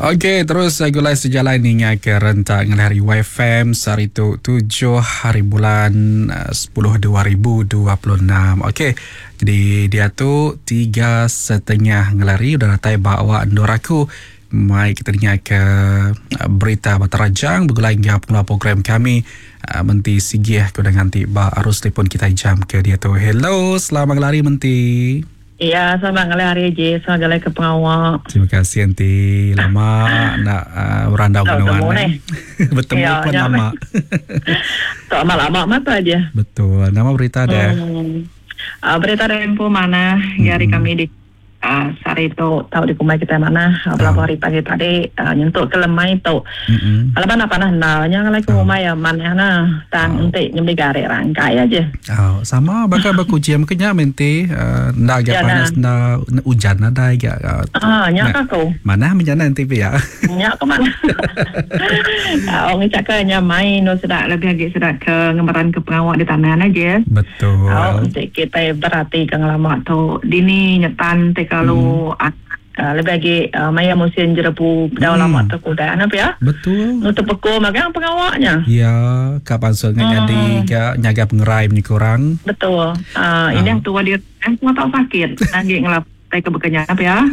Okey, terus saya gulai sejalan dengan ke rentak hari YFM hari tu 7 hari bulan 10 2026. Okey. Jadi dia tu 3.30 ngelari udah ratai bawa Andoraku. Mai kita dengar ke berita Batarajang bergulai dengan pengeluar program kami Menti Sigih ku dengan tiba arus telefon kita jam ke dia tu. Hello, selamat ngelari Menti. Ya, selamat hari je. Selamat galai ke pengawak. Terima kasih Aunty. Lama nak berandau kenawan. Bertemu ya, pun lama. Tak lama mata aja. Betul. Nama berita ada. Berita Rempo mana hari kami di sari itu tahu di kumai kita mana beberapa hari pagi tadi nyentuh ke lemai itu. Alapan apa nah yang lagi kumai ya mana na tang ente nyambi gare rangkai aja. Sama bakal jam kenya mente nda agak panas nda hujan ada agak. Nyak aku. Mana menjana nanti ya. Nyak ke mana? Orang cakap main no sudah lebih agak sudah ke ngemeran ke pengawak di tanah aja. Betul. Kita berarti kang lama tu dini nyetan kalau lebih lagi maya musim jerepu dah lama tu kuda apa ya? Betul. Untuk pekul makan pengawaknya. Ya, kapan soalnya jadi nyaga pengerai ni kurang. Betul. Ini yang tua dia semua tak sakit. Lagi ngelap ke bekerja apa ya?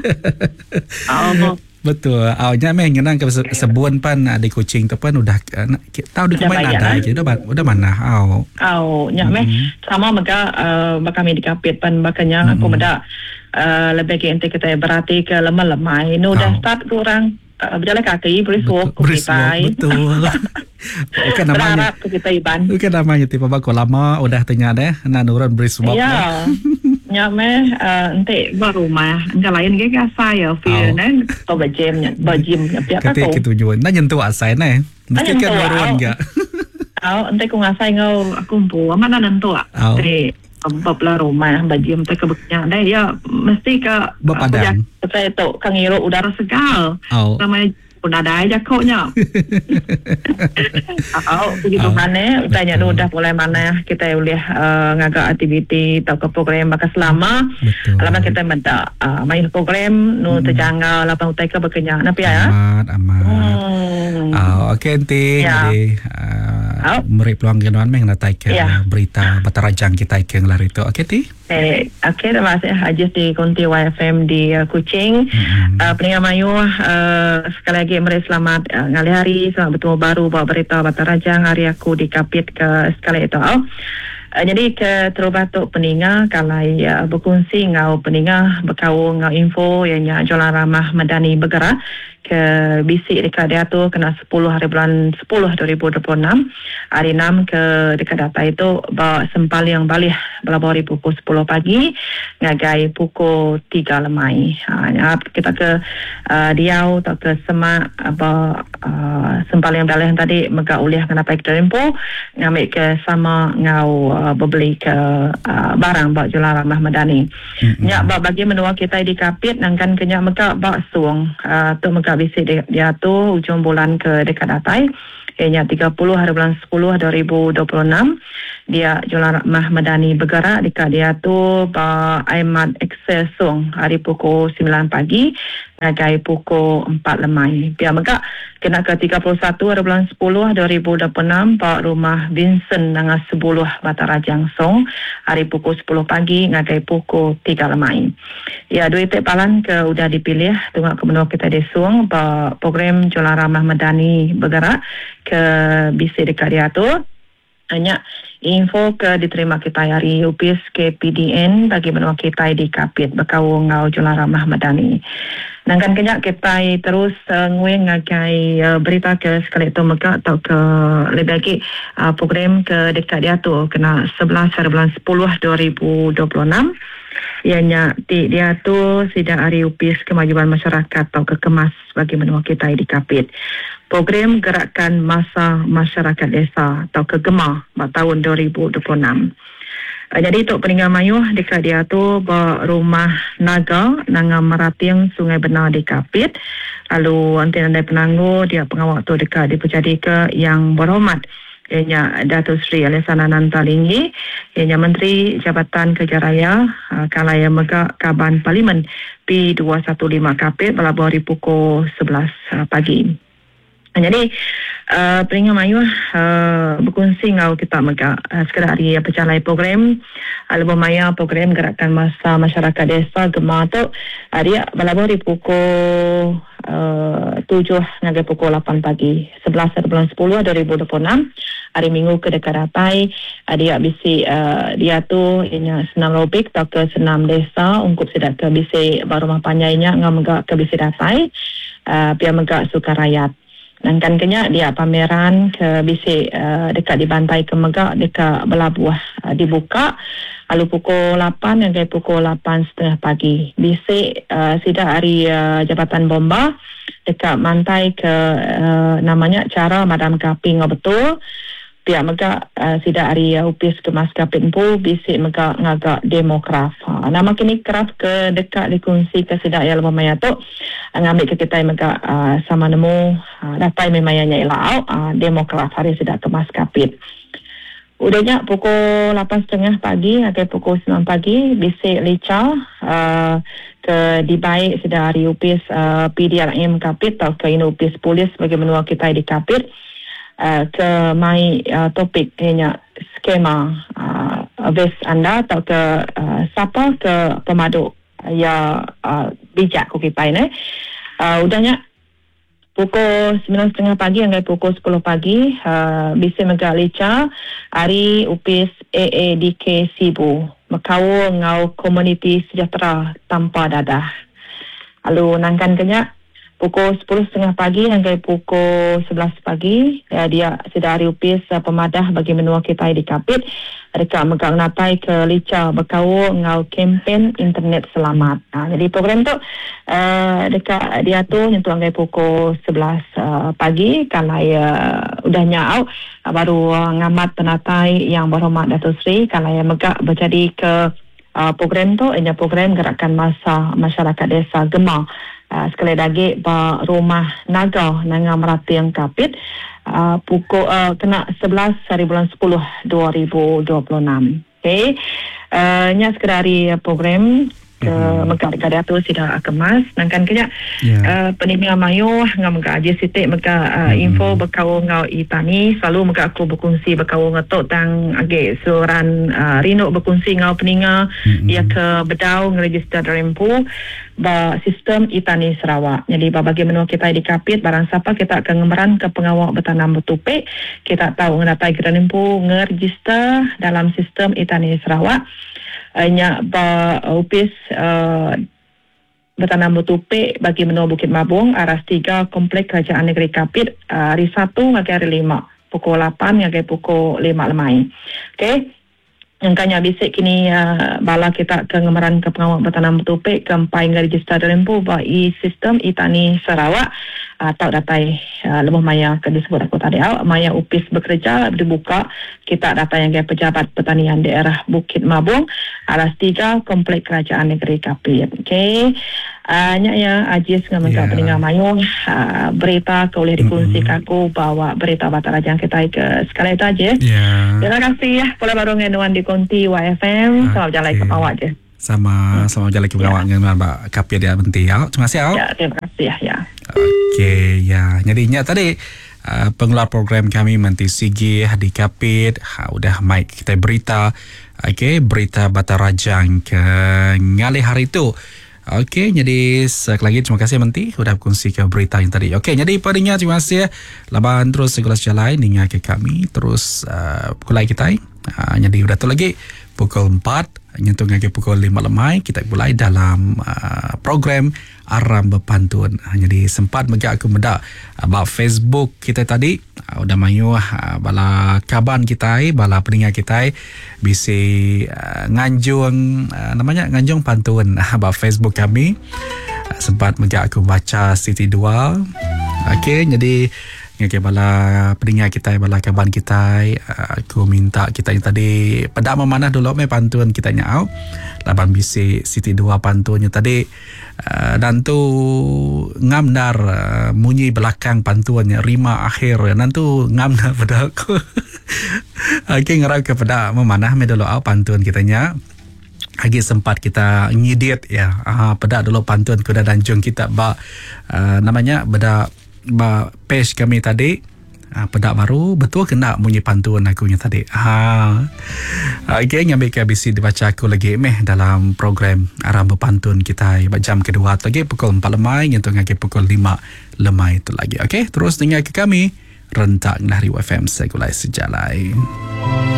Betul. Awalnya meh ngenang ke sebuan pan ada kucing tu pan udah tahu di kumai ada je udah mana nyak meh sama maka kami dikapit pan makanya aku meda lebih ke ente kita berarti ke lemah-lemah ini udah start kurang berjalan kaki beriswok kita. Betul. Bukan namanya kita Iban. Bukan namanya tipe bako lama udah tanya deh nanuran beriswok. Ya. Nyame ente berumah enggak lain ge saya feel nang to bajemnya pihak aku. Ketika tujuan nah nyentuh asai nah. Mesti kan baruan enggak. Ente ku ngasai ngau aku mpu mana nentu ente babla rumah bajem teh kebeknya deh ya mesti ke Bapadang. Saya tu kangiro udara segar. Ramai pun ada aja koknya. Begitu mana tanya udah mulai mana kita boleh ngagak aktiviti atau ke program maka selama lama kita minta main program nu terjangkau lapang utai ke bekerja napi ya. Amat. Okey Aunty. Jadi meri peluang kenawan meng natai ke berita Batarajang kita ke ngelari tu. Okey Ti. Okey, terima kasih Haji di Kunti YFM di Kuching. Pendengar Mayu sekali lagi meri selamat ngali hari, selamat bertemu baru bawa berita Batarajang hari aku dikapit ke sekali itu. Jadi ke terubatuk peninga kalai berkongsi ngau peninga berkau ngau info yang Jualan Ramah Madani bergerak ke bisik dekat dia tu kena 10 hari bulan 10 2026 hari 6 ke dekat data itu bawa sempal yang balik belabari pukul 10 pagi ngagai pukul 3 lemai. Kita ke Diau atau ke Semak sempal yang balik tadi mega uliah kena baik tempo ngambil ke sama ngau berbeli ke barang bak Jualan Ramah Madani. Nya bagi menua kita di kapit nangkan kenya mega bak suang tu mega bisik dia tu ujung bulan ke dekat datai ianya 30 hari bulan 10 2026 dia Jualan Ramah Madani bergerak dekat dia tu ba Aimat Excel Song hari pukul 9 pagi ngagai pukul 4 lemai. Biar mega kena ke 31 hari bulan 10 2026 Pak Rumah Vincent dengan 10 Batarajang Song hari pukul 10 pagi ngagai pukul 3 lemai. Ya, duit palan ke udah dipilih tengok ke menua kita di Suang Pak program Jualan Ramah Madani bergerak ke bisik dekat dia tu. Hanya info ke diterima kita hari UPS ke PDN bagi menua kita di kapit berkau ngau Jualan Ramah Madani. Nangkan kenyak kita terus nguing ngagai berita ke sekali itu mega atau ke lebih lagi program ke dekat dia tu kena 11 hari bulan 10 2026 ianya dia tu sidang hari UPS Kemajuan Masyarakat atau ke Kemas bagi menua kita di kapit. Program Gerakan Masa Masyarakat Desa atau ke GEMA tahun 2026. Jadi untuk peninggal Mayuh dekat dia tu rumah naga nanga Merating Sungai Benar di Kapit. Lalu nanti penanggu dia pengawal tu dekat di Pejadi ke yang berhormat ianya Datuk Seri Alexander Nantalinggi, ianya Menteri Jabatan Kerja Raya Kalaya Megak Kaban Parlimen P215 Kapit berlabuh hari pukul 11 pagi. Jadi Peringkat Melayu berkongsi ngau kita megak sekedar hari berjalan program lebih maya program gerakan masa masyarakat desa Gemar tu dia berlabuh di pukul 7 hingga pukul 8 pagi 11 bulan 10 2026 hari Minggu ke dekat datai dia bisi dia tu ianya senam robik atau ke senam desa ungkup sidak ke bisi baru mapanyainya ngau megak ke bisi datai pihak megak sukarayat. Dan kan kenya dia pameran ke bisi dekat di Bantai ke Megak dekat Belabuh dibuka lalu pukul 8 hingga pukul 8.30 pagi. Bisi sidak hari Jabatan Bomba dekat Mantai ke namanya cara Madam Kaping betul. Pihak Megak sidak hari upis ke Mas Kaping pun bisi Megak ngagak demokraf. Nama kini kraf ke dekat dikongsi ke sidak yang lebih maya tu ngambil ke kita Megak sama nemu datai memayanya ilau demokraf hari sidak ke Mas Kaping. Udahnya pukul 8.30 pagi sampai pukul 9 pagi bisi lica ke dibaik sidak hari upis PDRM Kapit atau ke ini upis polis bagi menua kita di Kapit. Ke mai topik ianya skema ves anda atau ke siapa ke pemadu ya bijak ko kita ini udahnya pukul 9.30 pagi hingga pukul 10 pagi bisi Megak Lica hari upis AADK Sibu Mekawu ngau komuniti sejahtera tanpa dadah lalu nangkan kenya pukul 10.30 pagi hingga pukul 11 pagi dia sudah hari upis pemadah bagi menua kita di Kapit dekat Megak Natai ke Lica berkau ngau kempen internet selamat. Jadi program tu dekat dia tu nyentuh hingga pukul 11 pagi kalau udah nyau baru ngamat penatai yang berhormat Datuk Seri kalau Megak berjadi ke program tu ini program gerakan masa masyarakat desa Gemar. Sekali lagi rumah naga Nanga Merati yang Kapit pukul kena 11 hari bulan 10 2026. Okey. Nya sekedar hari program ke Megak dekat tu sudah kemas nangkan kenya penimia mayu ngam Megak aja sitik Megak info berkau ngau itani selalu Megak aku berkongsi berkau ngatok tang age suran rino berkongsi ngau peninga ia ke bedau ngeregister rempu ba sistem itani Sarawak. Jadi bagi menua kita di Kapit barang siapa kita akan ngemeran ke pengawal bertanam bertupik kita tahu ngedatai kita rempu ngeregister dalam sistem itani Sarawak. Nya upis bertanam bertupik bagi menua Bukit Mabung aras 3 Komplek Kerajaan Negeri Kapit hari 1 hingga hari 5 pukul 8 hingga pukul 5 lemai. Okey. Angkanya bisik kini bala kita ke ngemeran ke pengawal bertanam bertupik ke empai register rempu bagi sistem itani Sarawak atau datai lebih maya ke disebut aku tadi maya upis bekerja dibuka kita data yang pejabat pertanian daerah Bukit Mabung aras 3 Komplek Kerajaan Negeri Kapit. Okey. Nya ya ajis dengan Megak Peningan Mayu berita ke oleh dikongsi aku bawa berita Bataraja kita ke sekali itu aja. Terima kasih ya pola baru ngenuan di Konti YFM selamat jalan ke awak je. Sama jalan ke awak dengan Mbak Kapit dia benti ya. Terima kasih ya. Terima kasih ya. Okey ya. Jadinya tadi pengeluar program kami Menti Sigi di Kapit udah mic kita berita berita Bataraja ke ngalih hari itu. Okey, jadi sekali lagi terima kasih Menti sudah berkongsi ke berita yang tadi. Okey, jadi padanya terima kasih laban terus segala jalan dengan ke kami terus pukul kita. Jadi udah tu lagi pukul 4 nyentuh lagi pukul 5 lemai kita mulai dalam program Aram Berpantun. Jadi sempat Megak aku medak about Facebook kita tadi udah mayu bala kaban kita bala pendengar kita bisi nganjung namanya nganjung pantun about Facebook kami sempat Megak aku baca City 2. Okey, jadi Ngake bala pendengar kita, bala kaban kita, aku minta kita yang tadi pada memanah dulu pantun kita nyau. Laban bisi Siti 2 pantunnya tadi dan tu ngamdar munyi belakang pantuannya rima akhir dan tu ngamdar pada aku. Okey, ngarap kepada memanah me dulu pantun kitanya. Lagi sempat kita ngedit ya. Pada dulu pantun kuda danjung kita namanya beda page kami tadi. Pedak baru betul kena bunyi pantun akunya tadi. Okey, ngambil ke bisi dibaca aku lagi dalam program Arah Berpantun kita jam kedua lagi pukul 4 lemai nyentuh lagi pukul 5 lemai itu lagi. Okey, terus dengar ke kami rentak dari UFM Segulai Sejalai.